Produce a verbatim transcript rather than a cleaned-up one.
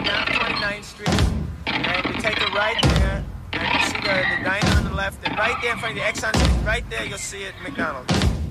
down twenty-ninth Street, and you take a right there, and you see the, the diner on the left, and right there in front of the Exxon, right there you'll see it, McDonald's.